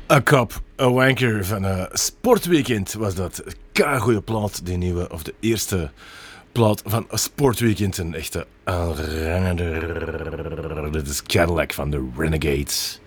A Cop, A Wanker van Sportweekend was dat. Goeie plaat, die nieuwe, of de eerste plaat van Sportweekend. Een echte aanrader. Dit is Cadillac van de Renegades.